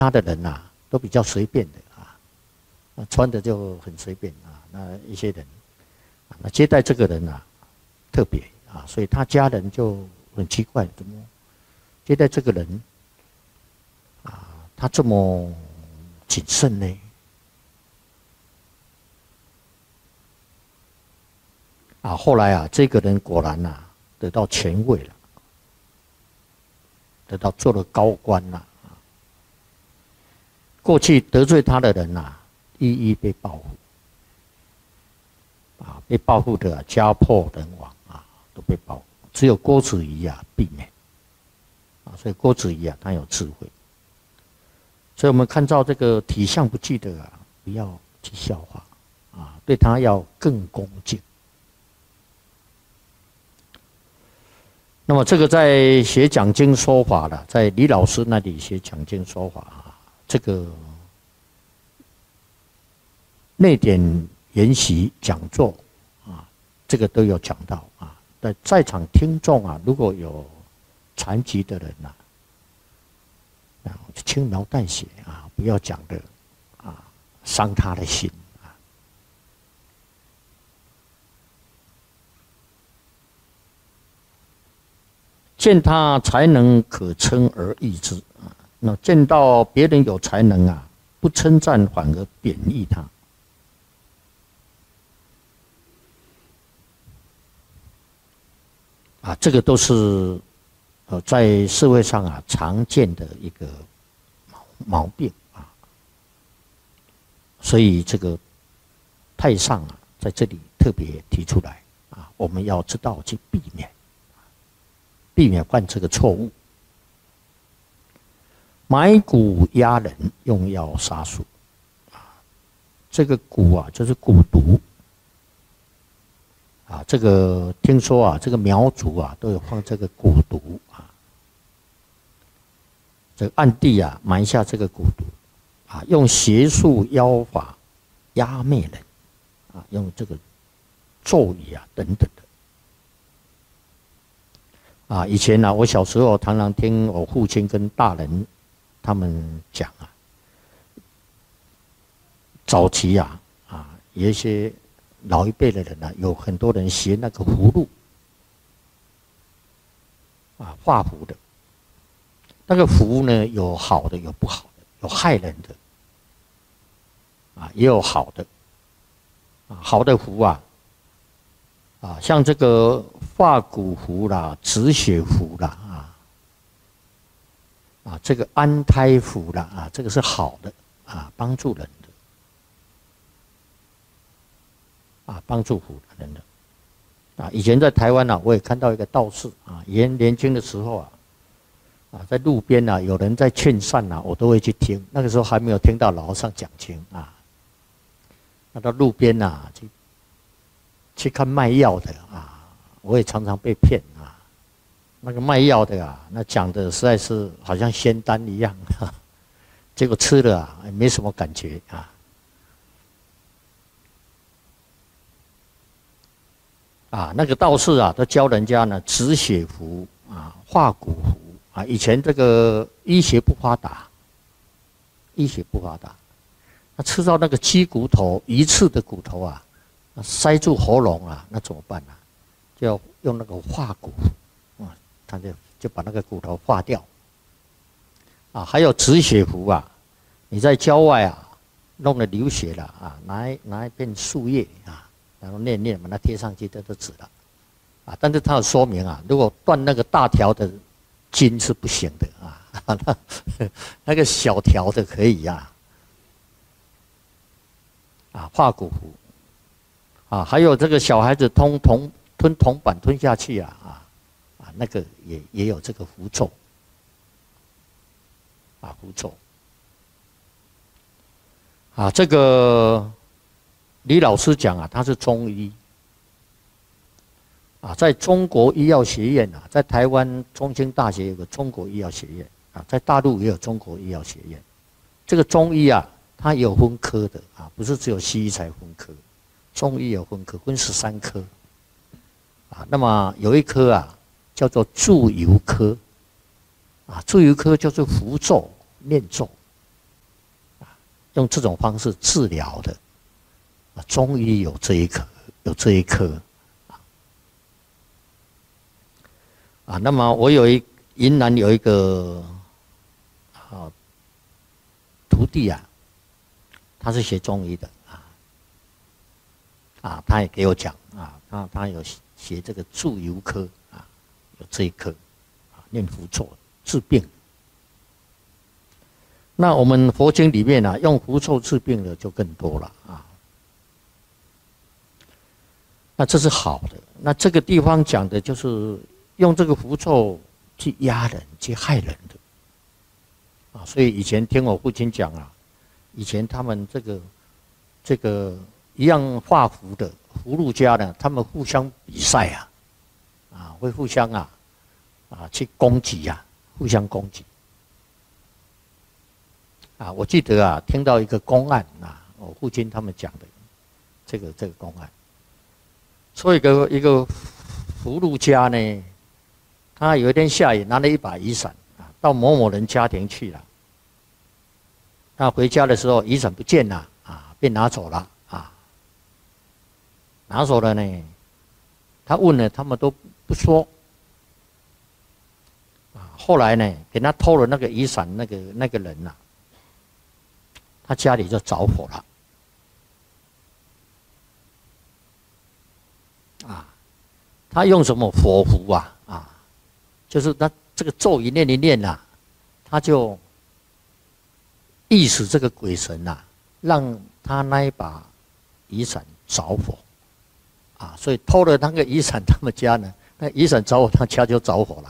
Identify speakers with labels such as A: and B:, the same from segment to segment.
A: 他的人呐，都比较随便的啊，穿的就很随便啊。那一些人，那接待这个人啊，特别啊，所以他家人就很奇怪，怎么接待这个人啊，他这么谨慎呢？啊，后来啊，这个人果然啊，得到权位了，得到做了高官了。过去得罪他的人啊，一一被报复，啊，被报复的家破人亡啊，都被报复。只有郭子仪啊避免，啊，所以郭子仪啊，他有智慧。所以我们看到这个体相不济的啊，不要去笑话，啊，对他要更恭敬。那么这个在写讲经说法了，在李老师那里写讲经说法啊，这个内典研习讲座啊，这个都有讲到啊。在场听众啊，如果有残疾的人呐，啊，轻描淡写啊，不要讲的啊，伤他的心。见他才能可称而异之啊，那见到别人有才能啊，不称赞反而贬义他。啊，这个都是在社会上啊常见的一个毛病啊，所以这个太上啊在这里特别提出来啊，我们要知道去避免犯这个错误。买蛊压人，用药杀鼠啊，这个蛊啊就是蛊毒啊，这个听说啊，这个苗族啊都有放这个蛊毒啊，这个暗地啊埋下这个蛊毒啊，用邪术妖法压灭人啊，用这个咒语啊等等的。啊，以前啊，我小时候常常听我父亲跟大人他们讲啊，早期啊，有一些老一辈的人啊，有很多人学那个符箓啊，画符的。那个符呢，有好的，有不好的，有害人的啊，也有好的啊，好的符啊。啊，像这个化骨符啦、止血符啦，这个安胎符啦，啊，这个是好的啊，帮助人的啊，帮助人的啊。以前在台湾啊，我也看到一个道士啊，以前年轻的时候啊，在路边啊，有人在劝善啊，我都会去听。那个时候还没有听到老和尚讲经啊，那到路边啊去看卖药的啊，我也常常被骗啊。那个卖药的啊，那讲的实在是好像仙丹一样，结果吃了啊，也没什么感觉啊。那个道士啊，都教人家呢止血符啊、化骨符啊。以前这个医学不发达，那吃到那个鸡骨头、鱼翅的骨头啊。塞住喉咙啊，那怎么办啊？就要用那个化骨啊，他就把那个骨头化掉啊。还有止血符啊，你在郊外啊弄了流血了啊，拿一片树叶啊，然后念把它贴上去，这就止了啊。但是它有说明啊，如果断那个大条的筋是不行的啊，那个小条的可以啊。化骨符。啊，还有这个小孩子吞铜板吞下去啊，那个也有这个符咒啊，符咒啊。这个李老师讲啊，他是中医啊，在中国医药学院啊，在台湾中兴大学有个中国医药学院啊，在大陆也有中国医药学院。这个中医啊，它也有分科的啊，不是只有西医才分科。中医有分科，分13科啊。那么有一科啊，叫做祝由科啊。祝由科就是符咒、念咒用这种方式治疗的，中医有这一科，那么我云南有一个徒弟啊，他是学中医的他也给我讲他有学这个注油科有这一科念符咒治病。那我们佛经里面用符咒治病的就更多了那这是好的。那这个地方讲的就是用这个符咒去压人、去害人的所以以前听我父亲讲以前他们这个一样画符的符箓家呢，他们互相比赛会互相去攻击互相攻击我记得听到一个公案我父亲他们讲的这个公案，说一个符箓家呢，他有一天下雨拿了一把雨伞到某某人家庭去了。那回家的时候雨伞不见了被拿走了拿走了呢，他问了他们都不说后来呢给他偷了那个雨伞那个人他家里就着火了他用什么火符就是他这个咒语念一念他就意使这个鬼神让他那一把雨伞着火所以偷了那个雨伞，他们家呢，那雨伞着火，他家就着火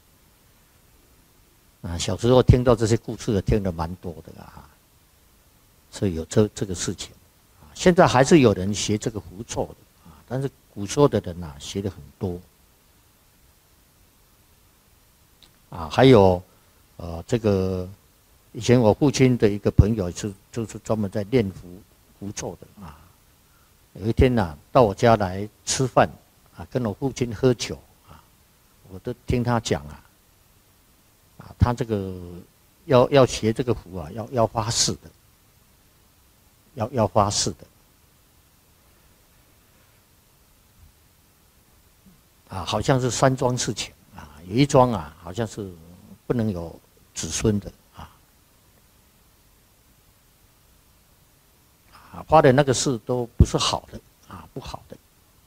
A: 了小时候听到这些故事听得蛮多的所以有这个事情现在还是有人学这个符咒的但是古时候的人学的很多还有这个以前我父亲的一个朋友就是专门在练符咒的有一天到我家来吃饭跟我父亲喝酒我都听他讲他这个要学这个符要发誓的，要发誓的好像是3桩事情有一桩好像是不能有子孙的发的那个誓都不是好的不好的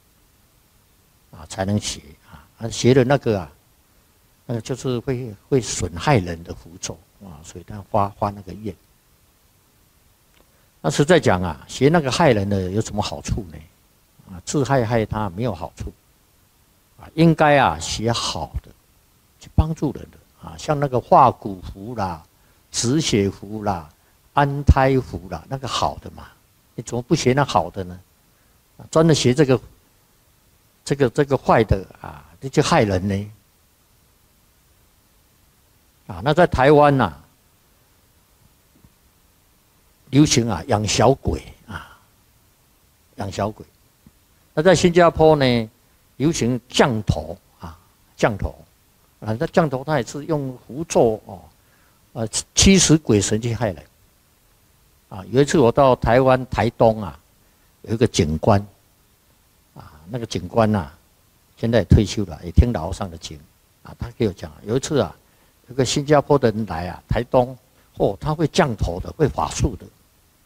A: 才能学学的那个就是会损害人的符咒所以他发那个愿。那实在讲学那个害人的有什么好处呢？自害他没有好处应该学好的去帮助人的像那个化骨符啦、止血符啦、安胎符啦，那个好的嘛，你怎么不学那好的呢？专门学这个坏的这就害人呢那在台湾流行养小鬼养小鬼。那在新加坡呢流行降头那降头他也是用符咒驱使鬼神去害人有一次我到台湾台东有一个警官那个警官现在也退休了，也听牢上的经他给我讲有一次有个新加坡的人来台东他会降头的，会法术的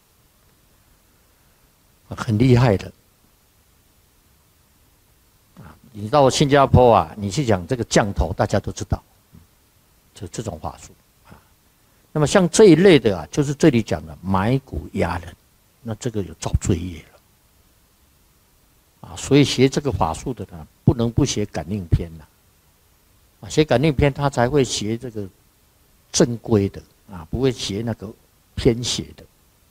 A: 很厉害的你到新加坡你去讲这个降头，大家都知道，就这种法术那么像这一类的就是这里讲的埋骨压人，那这个有造罪业了所以学这个法术的呢，不能不学感应篇学感应篇他才会学这个正规的不会学那个偏邪的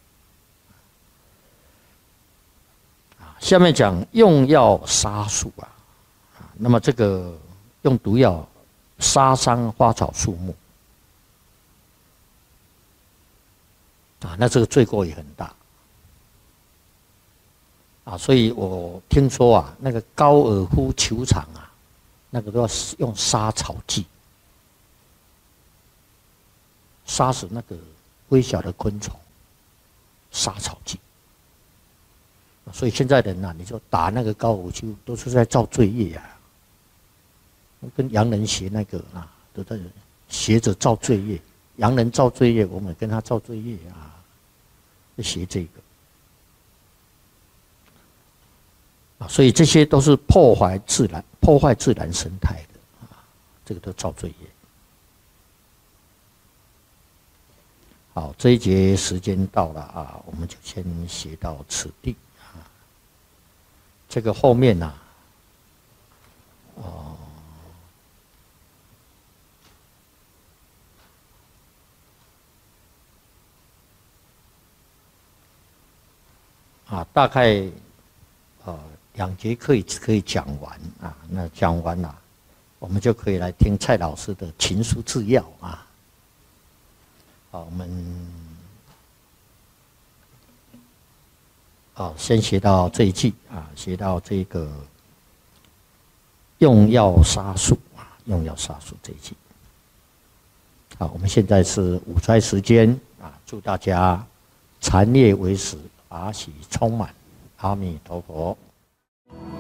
A: 下面讲用药杀树那么这个用毒药杀伤花草树木那这个罪过也很大所以我听说那个高尔夫球场那个都要用杀草剂杀死那个微小的昆虫杀草剂。所以现在人你就打那个高尔夫球都是在造罪业啊，跟洋人学那个都在学着造罪业。洋人造罪业，我们跟他造罪业学这个所以这些都是破坏自然生态的这个都造罪业。好，这一节时间到了我们就先学到此地这个后面大概2节课可以讲完那讲完了，我们就可以来听蔡老师的情书治要好，我们先学到这一句学到这个用药杀树用药杀树这一句。好，我们现在是午斋时间祝大家禅业为食，法喜充满，阿弥陀佛。